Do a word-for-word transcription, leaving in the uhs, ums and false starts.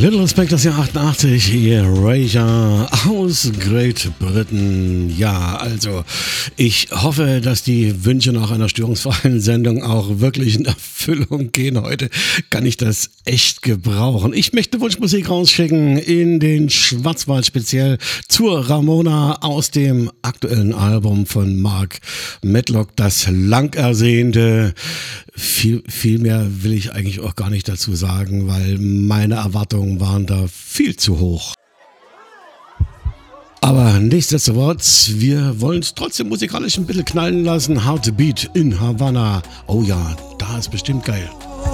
Little Respect, das Jahr achtundachtzig, Erasure aus Great Britain. Ja, also ich hoffe, dass die Wünsche nach einer störungsfreien Sendung auch wirklich in Erfüllung gehen. Heute kann ich das echt gebrauchen. Ich möchte Wunschmusik rausschicken in den Schwarzwald, speziell zur Ramona aus dem aktuellen Album von Mark Medlock, das lang ersehnte. Viel, viel mehr will ich eigentlich auch gar nicht dazu sagen, weil meine Erwartungen waren da viel zu hoch. Aber nichtsdestotrotz, wir wollen es trotzdem musikalisch ein bisschen knallen lassen. Hard to Beat in Havana. Oh ja, da ist bestimmt geil.